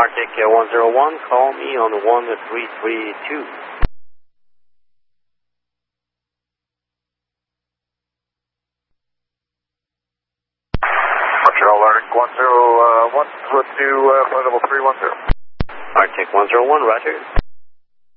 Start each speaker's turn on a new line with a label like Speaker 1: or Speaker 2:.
Speaker 1: Arctic 101, call me on 1332.
Speaker 2: Montreal Arctic 101, let's do flight level 310.
Speaker 1: Arctic 101, roger.